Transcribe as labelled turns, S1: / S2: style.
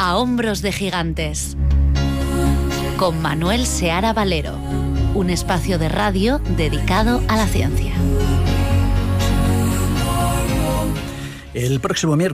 S1: A hombros de gigantes, con Manuel Seara Valero, un espacio de radio dedicado a la ciencia.
S2: El próximo miércoles